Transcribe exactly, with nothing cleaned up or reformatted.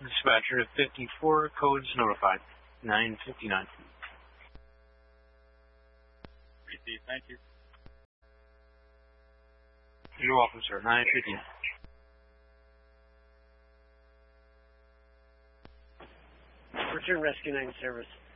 Dispatcher fifty-four, codes notified. nine fifty-nine. Received, thank you. You're welcome, sir. nine fifty-nine. Return Rescue nine service.